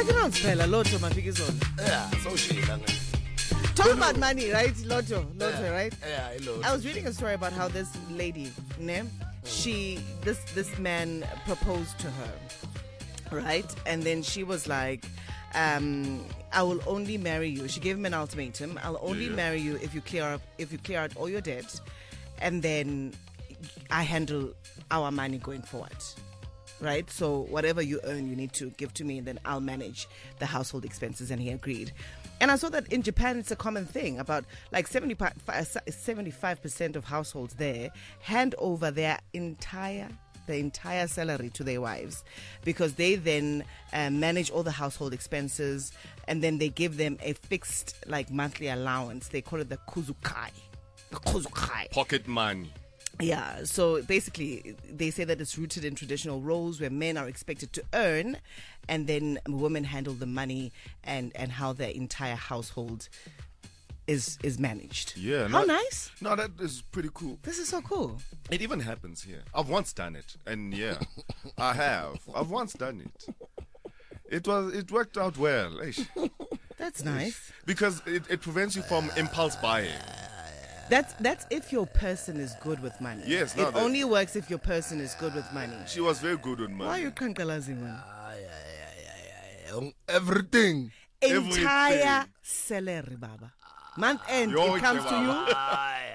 pronounce Bella Lotto Mafikizolo. Yeah, so she. Talk about money, right? Lotto, right? Yeah, Lotto. I was reading a story about how this lady, this man proposed to her, right? And then she was like, I will only marry you. She gave him an ultimatum. I'll only marry you if you clear out all your debt, and then I handle our money going forward. Right? So whatever you earn, you need to give to me, and then I'll manage the household expenses. And he agreed. And I saw that in Japan, it's a common thing. About like 75% of households there hand over the entire salary to their wives, because they then manage all the household expenses, and then they give them a fixed like monthly allowance. They call it the kuzukai. Pocket money. Yeah, so basically they say that it's rooted in traditional roles where men are expected to earn, and then women handle the money and how their entire household is managed. Yeah. How nice? No, that is pretty cool. This is so cool. It even happens here. I've once done it, and yeah, I have. I've once done it. It worked out well. That's nice. Because it prevents you from impulse buying. That's if your person is good with money. Yes, it only works if your person is good with money. She was very good with money. Why are you kankalazing, man? Everything. Entire salary, Baba. Month end, it comes to you.